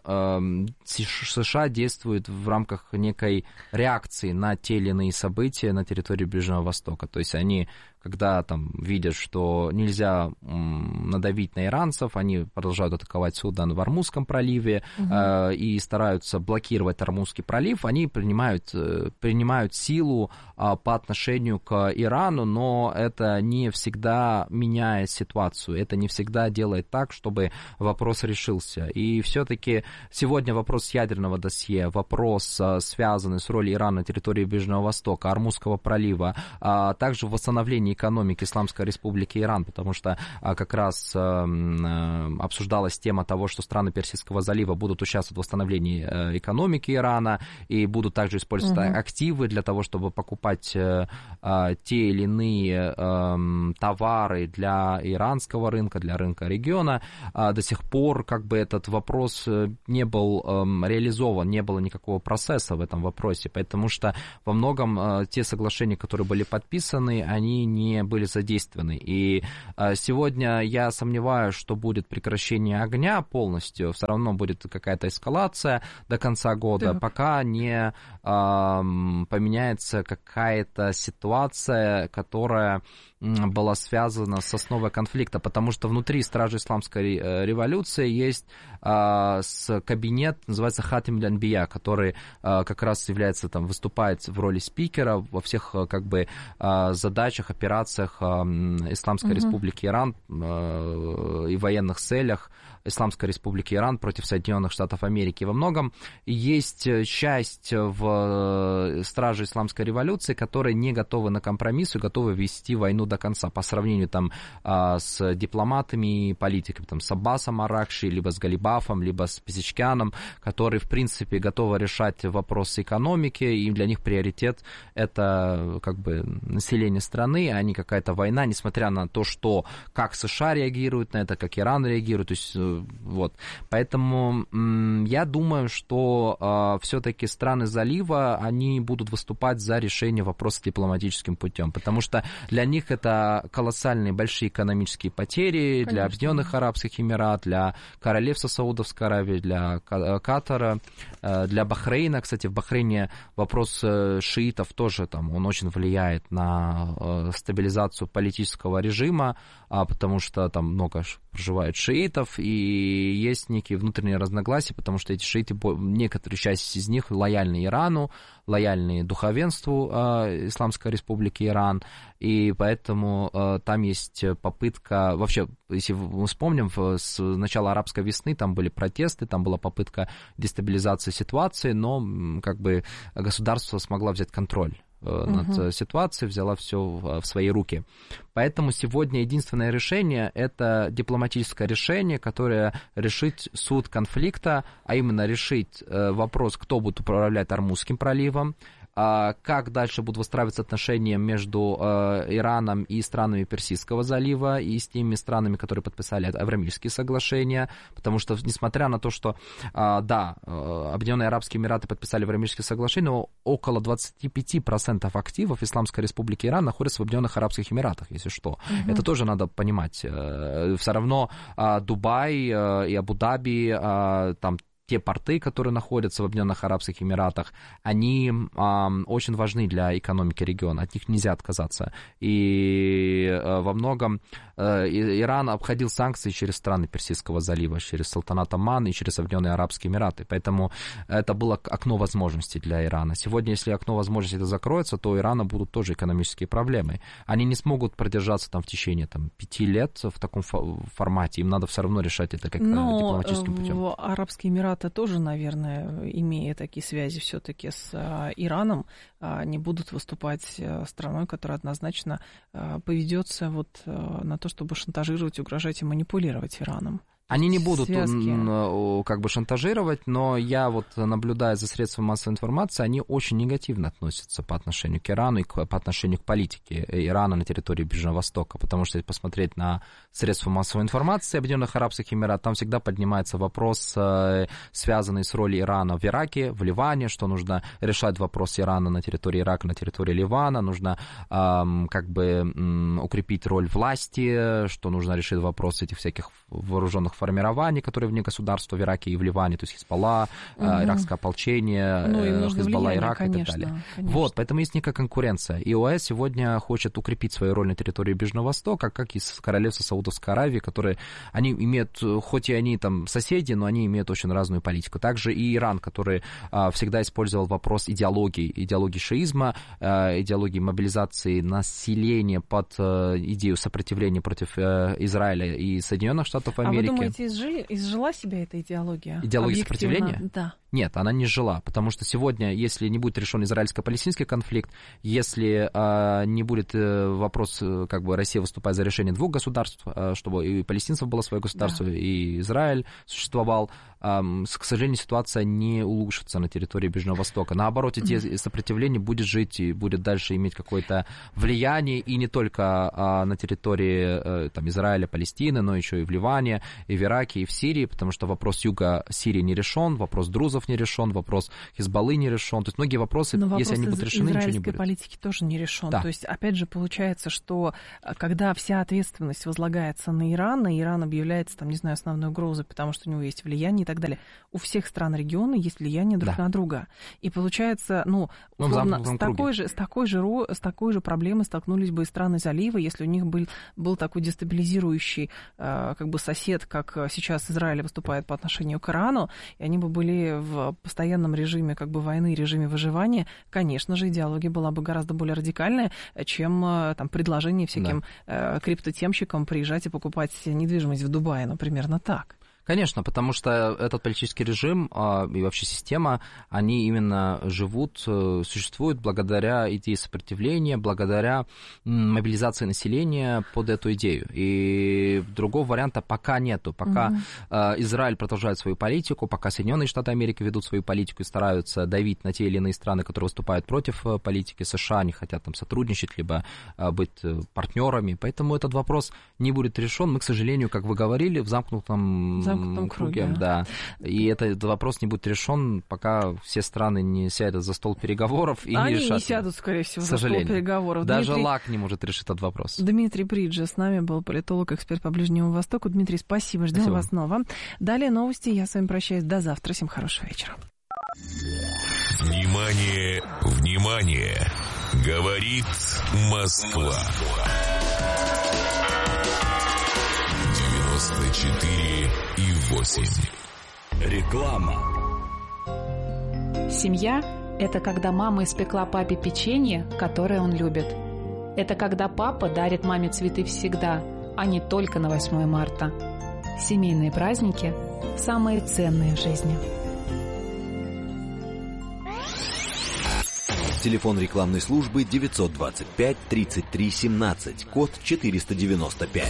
США действуют в рамках некой реакции на те или иные события на территории Ближнего Востока. То есть они, когда там видят, что нельзя надавить на иранцев, они продолжают атаковать судно в Ормузском проливе и стараются блокировать Ормузский пролив, они принимают силу по отношению к Ирану, но это не всегда меняет ситуацию, это не всегда делает так, чтобы вопрос решился. И все-таки сегодня вопрос ядерного досье, вопрос, связанный с ролью Ирана на территории Ближнего Востока, Ормузского пролива, а также восстановление экономики Исламской Республики Иран, потому что как раз обсуждалась тема того, что страны Персидского залива будут участвовать в восстановлении экономики Ирана и будут также использовать активы для того, чтобы покупать те или иные товары для иранского рынка, для рынка региона. До сих пор как бы этот вопрос не был реализован, не было никакого процесса в этом вопросе, потому что во многом те соглашения, которые были подписаны, они не были задействованы. И сегодня я сомневаюсь, что будет прекращение огня полностью, все равно будет какая-то эскалация до конца года, пока не поменяется какая-то ситуация, которая была связана с основой конфликта, потому что внутри Стражи Исламской революции есть кабинет, называется Хатим аль-Анбия, который как раз является, там, выступает в роли спикера во всех как бы задачах, операциях Исламской Республики Иран и военных целях Исламской Республики Иран против Соединенных Штатов Америки. Во многом есть часть в Страже Исламской революции, которые не готовы на компромисс и готовы вести войну до конца по сравнению там с дипломатами и политиками, там, с Аббасом Аракши, либо с Галибафом, либо с Пезешкианом, которые, в принципе, готовы решать вопросы экономики, и для них приоритет — это как бы население страны, а не какая-то война, несмотря на то, что как США реагируют на это, как Иран реагирует, то есть вот. Поэтому я думаю, что все-таки страны залива, они будут выступать за решение вопроса дипломатическим путем, потому что для них это колоссальные большие экономические потери. Конечно. Для Объединенных Арабских Эмиратов, для Королевства Саудовской Аравии, для Катара, для Бахрейна. Кстати, в Бахрейне вопрос шиитов тоже там, он очень влияет на стабилизацию политического режима, потому что там много проживает шиитов, и есть некие внутренние разногласия, потому что эти шииты, некоторые часть из них лояльны Ирану, лояльны духовенству Исламской Республики Иран, и поэтому там есть попытка, вообще, если мы вспомним, с начала арабской весны там были протесты, там была попытка дестабилизации ситуации, но как бы государство смогло взять контроль над ситуацией, взяла все в свои руки. Поэтому сегодня единственное решение — это дипломатическое решение, которое решит суть конфликта, а именно решить вопрос, кто будет управлять Ормузским проливом, как дальше будут выстраиваться отношения между Ираном и странами Персидского залива и с теми странами, которые подписали Авраамические соглашения, потому что, несмотря на то, что, да, Объединенные Арабские Эмираты подписали Авраамические соглашения, но около 25% активов Исламской Республики Иран находятся в Объединенных Арабских Эмиратах, если что. Это тоже надо понимать. Все равно Дубай и Абу-Даби, там, те порты, которые находятся в Объединенных Арабских Эмиратах, они очень важны для экономики региона, от них нельзя отказаться. И во многом Иран обходил санкции через страны Персидского залива, через Султанат Оман и через Объединенные Арабские Эмираты. Поэтому это было окно возможностей для Ирана. Сегодня, если окно возможностей это закроется, то у Ирана будут тоже экономические проблемы. Они не смогут продержаться там в течение 5 лет в таком формате. Им надо все равно решать это как дипломатическим путем. Но Арабские Эмираты тоже, наверное, имея такие связи все-таки с Ираном, не будут выступать страной, которая однозначно поведется вот на то, чтобы шантажировать, угрожать и манипулировать Ираном. Они не будут связки. как бы шантажировать, но я вот наблюдая за средствами массовой информации, они очень негативно относятся по отношению к Ирану и по отношению к политике Ирана на территории Ближнего Востока, потому что если посмотреть на средства массовой информации Объединенных Арабских Эмиратов, там всегда поднимается вопрос, связанный с ролью Ирана в Ираке, в Ливане, что нужно решать вопрос Ирана на территории Ирака, на территории Ливана, нужно как бы укрепить роль власти, что нужно решить вопрос этих всяких вооруженных формирований, которые вне государства в Ираке и в Ливане, то есть Хизбалла, иракское ополчение, Хизбалла Ирак и так далее. Конечно. Вот, поэтому есть некая конкуренция. И ОАЭ сегодня хочет укрепить свою роль на территории Ближнего Востока, как и королевство Саудовской Аравии, которые, они имеют, хоть и они там соседи, но они имеют очень разную политику. Также и Иран, который всегда использовал вопрос идеологии шиизма, идеологии мобилизации населения под идею сопротивления против Израиля и Соединенных Штатов Америки. А вы думаете, изжила себя эта идеология? Идеология сопротивления? Да. Нет, она не жила, потому что сегодня, если не будет решен израильско-палестинский конфликт, если не будет вопрос, как бы Россия выступает за решение двух государств, чтобы и у палестинцев было свое государство, и Израиль существовал, к сожалению, ситуация не улучшится на территории Ближнего Востока. Наоборот, эти сопротивление будет жить и будет дальше иметь какое-то влияние, и не только на территории там, Израиля, Палестины, но еще и в Ливане, и в Ираке, и в Сирии, потому что вопрос юга Сирии не решен, вопрос друзов не решен, вопрос Хизбаллы не решен. То есть многие вопросы, если они будут решены, ничего не будет. Израильской политики тоже не решен. Да. То есть, опять же, получается, что когда вся ответственность возлагается на Иран, и Иран объявляется, там, не знаю, основной угрозой, потому что у него есть влияние и так далее, у всех стран региона есть влияние друг на друга. И получается, условно, с такой же проблемой столкнулись бы и страны залива, если у них был такой дестабилизирующий как бы сосед, как сейчас Израиль выступает по отношению к Ирану, и они бы были в постоянном режиме как бы войны, режиме выживания, конечно же, идеология была бы гораздо более радикальная, чем там, предложение всяким криптотемщикам приезжать и покупать недвижимость в Дубае, примерно так. Конечно, потому что этот политический режим и вообще система, они именно живут, существуют благодаря идее сопротивления, благодаря мобилизации населения под эту идею. И другого варианта пока нету. Пока Израиль продолжает свою политику, пока Соединенные Штаты Америки ведут свою политику и стараются давить на те или иные страны, которые выступают против политики США, не хотят там сотрудничать, либо быть партнерами. Поэтому этот вопрос не будет решен. Мы, к сожалению, как вы говорили, в замкнутом круге, да. И этот вопрос не будет решен, пока все страны не сядут за стол переговоров и не решат. Они не сядут, скорее всего, за стол переговоров. Даже ЛАК не может решить этот вопрос. Дмитрий Бриджа с нами был, политолог, эксперт по Ближнему Востоку. Дмитрий, спасибо, ждем вас снова. Далее новости, я с вами прощаюсь до завтра. Всем хорошего вечера. Внимание, внимание! Говорит Москва. 94,8. Реклама. Семья – это когда мама испекла папе печенье, которое он любит. Это когда папа дарит маме цветы всегда, а не только на 8 марта. Семейные праздники – самые ценные в жизни. Телефон рекламной службы 925 33 17, код 495.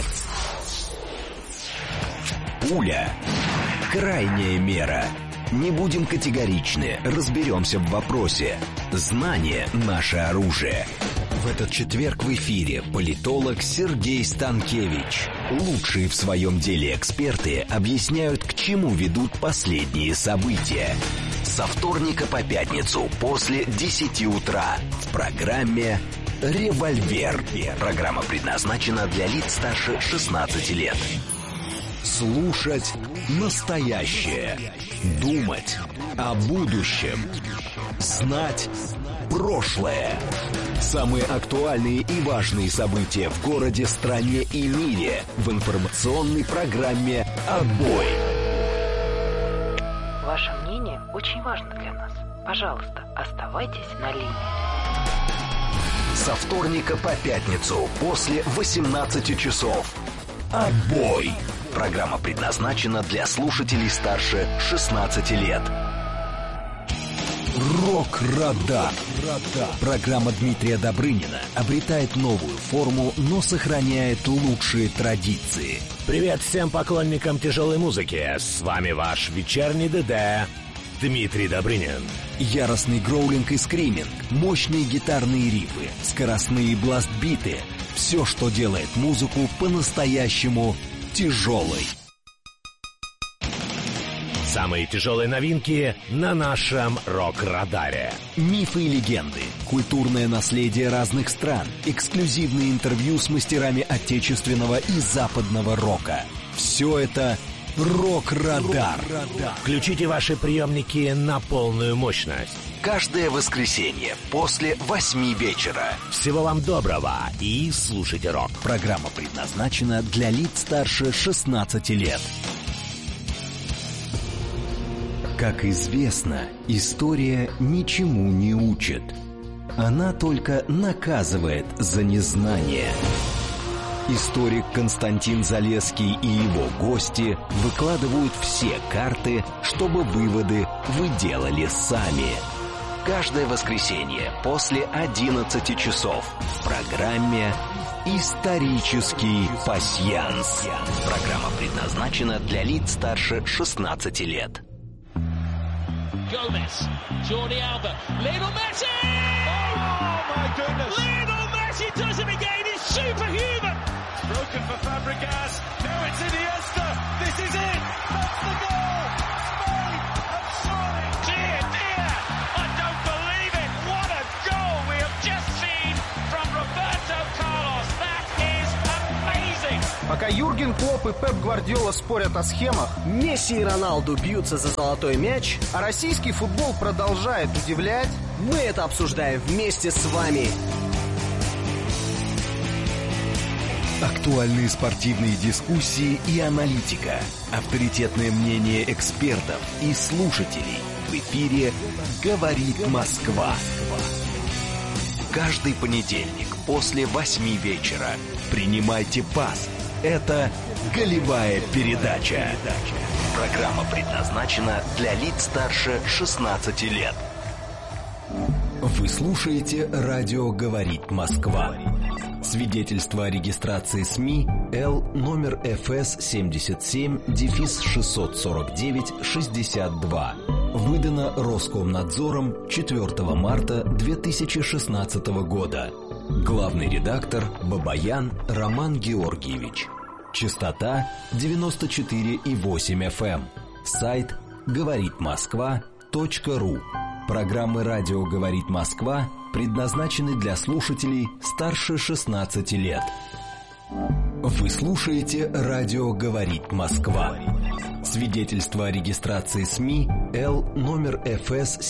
Пуля. Крайняя мера. Не будем категоричны, разберемся в вопросе. Знание – наше оружие. В этот четверг в эфире политолог Сергей Станкевич. Лучшие в своем деле эксперты объясняют, к чему ведут последние события. Со вторника по пятницу после 10 утра в программе «Револьвер». Программа предназначена для лиц старше 16 лет. Слушать настоящее. Думать о будущем. Знать прошлое. Самые актуальные и важные события в городе, стране и мире в информационной программе «Отбой». Ваше мнение очень важно для нас. Пожалуйста, оставайтесь на линии. Со вторника по пятницу после 18 часов. «Отбой». Программа предназначена для слушателей старше 16 лет. Рок-Радар. Программа Дмитрия Добрынина обретает новую форму, но сохраняет лучшие традиции. Привет всем поклонникам тяжелой музыки. С вами ваш вечерний ДД Дмитрий Добрынин. Яростный гроулинг и скриминг, мощные гитарные рифы, скоростные бласт-биты. Все, что делает музыку по-настоящему тяжелой. Самые тяжелые новинки на нашем Рок-Радаре. Мифы и легенды, культурное наследие разных стран, эксклюзивные интервью с мастерами отечественного и западного рока. Все это Рок-Радар. Включите ваши приемники на полную мощность. Каждое воскресенье после 8 вечера. Всего вам доброго и слушайте рок. Программа предназначена для лиц старше 16 лет. Как известно, история ничему не учит. Она только наказывает за незнание. Историк Константин Залесский и его гости выкладывают все карты, чтобы выводы вы делали сами. Каждое воскресенье после 11 часов в программе «Исторический пасьянс». Программа предназначена для лиц старше 16 лет. Gomez, Jordi Alba, Lionel Messi! Oh my goodness! Lionel Messi does it again, he's superhuman! Broken for Fabregas, now it's Iniesta, this is it! That's the goal! Made and surely! Dear, dear, I don't believe it! What a goal we have just seen from Roberto Carlos! That is amazing! Пока Юрген Клопп и Пеп Гвардиола спорят о схемах, Месси и Роналду бьются за золотой мяч, а российский футбол продолжает удивлять, мы это обсуждаем вместе с вами. Актуальные спортивные дискуссии и аналитика, авторитетное мнение экспертов и слушателей. В эфире «Говорит Москва». Каждый понедельник после 8 вечера принимайте пас. Это «Голевая передача». Программа предназначена для лиц старше 16 лет. Вы слушаете «Радио говорит Москва». Свидетельство о регистрации СМИ Л номер ФС 77-649-62. Выдано Роскомнадзором 4 марта 2016 года. Главный редактор Бабаян Роман Георгиевич. Частота 94,8 FM. Сайт говоритмосква.ру. Программы «Радио говорит Москва» предназначены для слушателей старше 16 лет. Вы слушаете «Радио говорит Москва». Свидетельство о регистрации СМИ Л номер ФС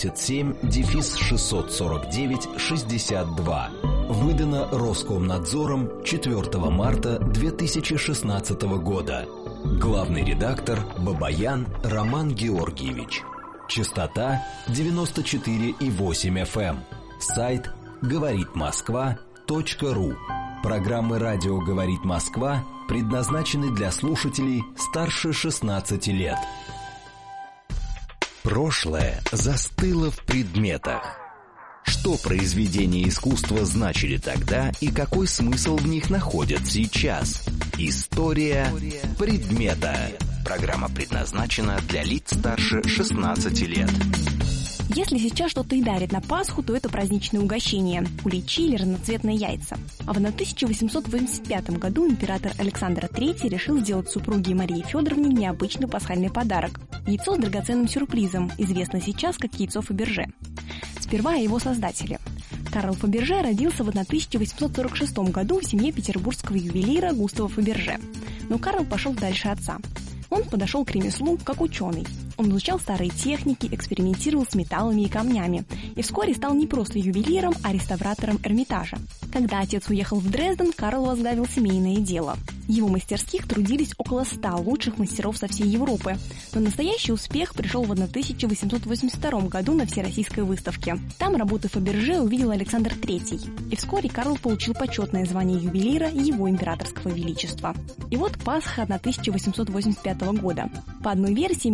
77-649-62. Выдано Роскомнадзором 4 марта 2016 года. Главный редактор Бабаян Роман Георгиевич. Частота 94,8 FM. Сайт говоритмосква.ру. Программы «Радио говорит Москва» предназначены для слушателей старше 16 лет. Прошлое застыло в предметах. Что произведения искусства значили тогда и какой смысл в них находят сейчас? История предмета. Программа предназначена для лиц старше 16 лет. Если сейчас что-то и дарит на Пасху, то это праздничное угощение – куличи или разноцветные яйца. А в 1885 году император Александр III решил сделать супруге Марии Федоровне необычный пасхальный подарок – яйцо с драгоценным сюрпризом, известно сейчас как яйцо Фаберже. Сперва о его создателе. Карл Фаберже родился в 1846 году в семье петербургского ювелира Густава Фаберже. Но Карл пошел дальше отца. Он подошел к ремеслу как ученый. Он изучал старые техники, экспериментировал с металлами и камнями. И вскоре стал не просто ювелиром, а реставратором Эрмитажа. Когда отец уехал в Дрезден, Карл возглавил семейное дело. В его мастерских трудились около 100 лучших мастеров со всей Европы. Но настоящий успех пришел в 1882 году на Всероссийской выставке. Там работы Фаберже увидел Александр III. И вскоре Карл получил почетное звание ювелира его императорского величества. И вот Пасха 1885 года. По одной версии, император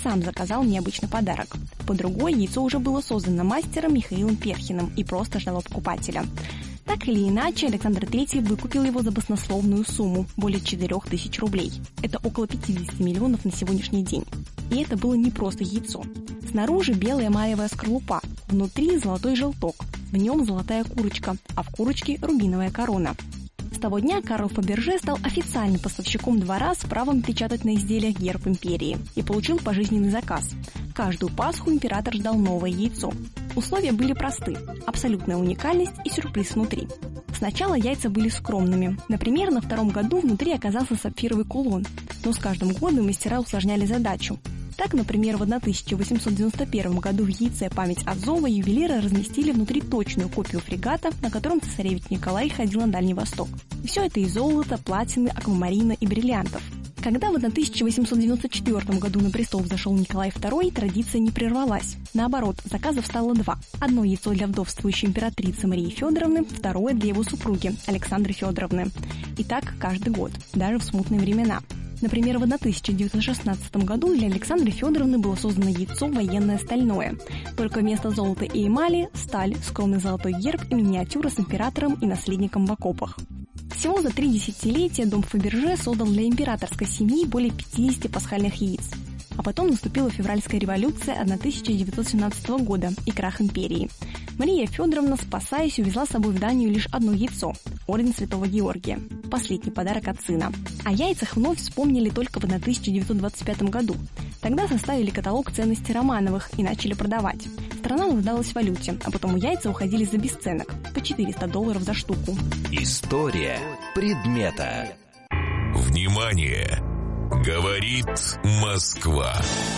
сам заказал необычный подарок. По другой, яйцо уже было создано мастером Михаилом Перхиным и просто ждало покупателя. Так или иначе, Александр III выкупил его за баснословную сумму – более 4000 рублей. Это около 50 миллионов на сегодняшний день. И это было не просто яйцо. Снаружи белая маевая скорлупа, внутри золотой желток, в нем золотая курочка, а в курочке рубиновая корона. С того дня Карл Фаберже стал официальным поставщиком двора с правом печатать на изделиях герб империи и получил пожизненный заказ. Каждую Пасху император ждал новое яйцо. Условия были просты – абсолютная уникальность и сюрприз внутри. Сначала яйца были скромными. Например, на втором году внутри оказался сапфировый кулон. Но с каждым годом мастера усложняли задачу. Так, например, в 1891 году в яйце «Память Азова» ювелиры разместили внутри точную копию фрегата, на котором цесаревич Николай ходил на Дальний Восток. И все это из золота, платины, аквамарина и бриллиантов. Когда в 1894 году на престол взошел Николай II, традиция не прервалась. Наоборот, заказов стало два. Одно яйцо для вдовствующей императрицы Марии Федоровны, второе для его супруги Александры Федоровны. И так каждый год, даже в смутные времена. Например, в 1916 году для Александры Федоровны было создано яйцо военное стальное. Только вместо золота и эмали – сталь, скромный золотой герб и миниатюра с императором и наследником в окопах. Всего за 3 десятилетия дом Фаберже создал для императорской семьи более 50 пасхальных яиц. А потом наступила февральская революция 1917 года и крах империи. Мария Федоровна, спасаясь, увезла с собой в Данию лишь одно яйцо – орден Святого Георгия, последний подарок от сына. О яйцах вновь вспомнили только в 1925 году. Тогда составили каталог ценностей Романовых и начали продавать. Страна нуждалась в валюте, а потом яйца уходили за бесценок – по $400 за штуку. История предмета. Внимание! Говорит Москва.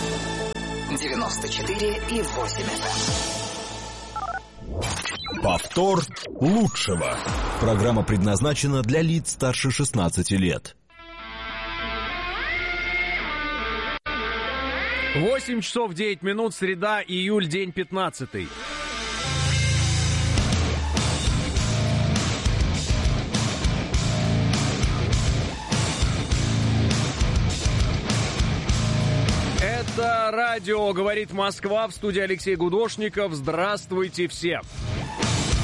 94,8 FM. Повтор лучшего. Программа предназначена для лиц старше 16 лет. 8 часов 9 минут, среда, июль, день 15. Это радио «Говорит Москва», в студии Алексей Гудошников. Здравствуйте все!